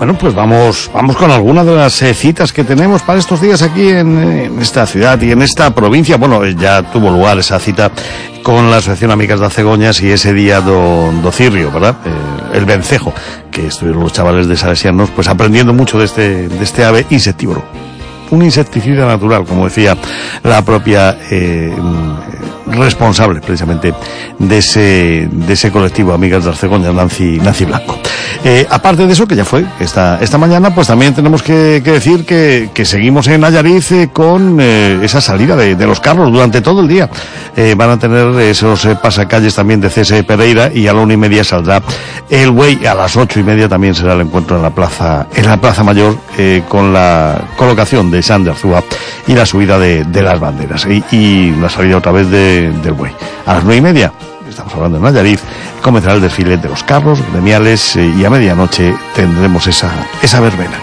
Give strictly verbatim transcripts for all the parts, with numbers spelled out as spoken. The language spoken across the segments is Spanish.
Bueno, pues vamos vamos con algunas de las eh, citas que tenemos para estos días aquí en, en esta ciudad y en esta provincia. Bueno, ya tuvo lugar esa cita con la Asociación Amigas de Acegoñas y ese día do, do Cirrio, ¿verdad? Eh, el vencejo, que estuvieron los chavales de Salesianos pues aprendiendo mucho de este, de este ave insectívoro. Un insecticida natural, como decía la propia eh, responsable precisamente de ese de ese colectivo Amigas de Acegoñas, Nancy, Nancy Blanco. Eh, aparte de eso, que ya fue esta esta mañana, pues también tenemos que, que decir que, que seguimos en Nayarit eh, con eh, esa salida de, de los carros durante todo el día. Eh, van a tener esos eh, pasacalles también de C S Pereira, y a la una y media saldrá el Buey. A las ocho y media también será el encuentro en la plaza en la plaza mayor eh, con la colocación de San de Arzúa y la subida de, de las banderas y, y la salida otra vez de, del Buey. A las nueve y media, estamos hablando de Nayarit, comenzará el desfile de los carros gremiales eh, y a medianoche tendremos esa esa verbena.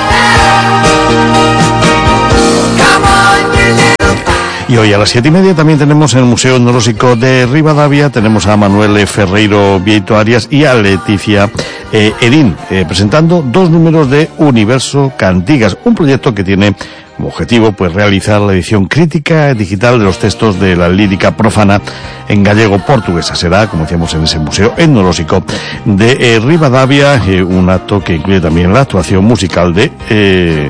Y hoy a las siete y media también tenemos en el Museo Etnológico de Ribadavia, tenemos a Manuel Ferreiro Vieito Arias y a Leticia eh, Edín, eh, presentando dos números de Universo Cantigas, un proyecto que tiene como objetivo pues realizar la edición crítica digital de los textos de la lírica profana en gallego-portuguesa. Será, como decíamos, en ese Museo Etnológico de eh, Ribadavia, eh, un acto que incluye también la actuación musical de... Eh,